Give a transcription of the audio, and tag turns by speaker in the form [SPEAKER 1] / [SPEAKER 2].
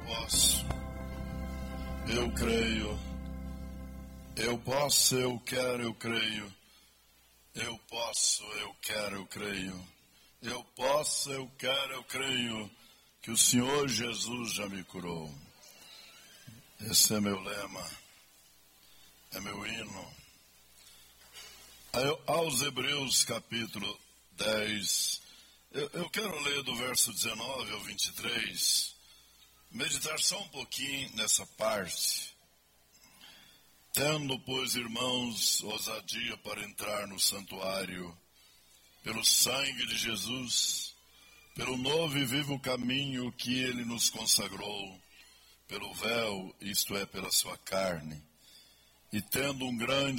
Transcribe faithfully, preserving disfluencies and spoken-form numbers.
[SPEAKER 1] posso, eu creio, eu posso, eu quero, eu creio, eu posso, eu quero, eu creio, eu posso, eu quero, eu creio, que o Senhor Jesus já me curou. Esse é meu lema, é meu hino. Aí, aos Hebreus capítulo dez, eu, eu quero ler do verso dezenove ao vinte e três, meditar só um pouquinho nessa parte. Tendo, pois, irmãos, ousadia para entrar no santuário, pelo sangue de Jesus, pelo novo e vivo caminho que ele nos consagrou, pelo véu, isto é, pela sua carne, e tendo um grande